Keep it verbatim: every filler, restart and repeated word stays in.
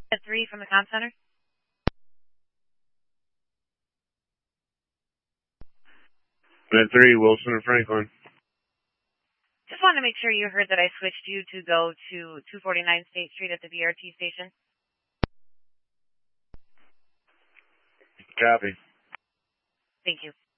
At three from the comm center. At three, Wilson and Franklin. Just wanted to make sure you heard that I switched you to go to two forty-nine State Street at the B R T station. Copy. Thank you.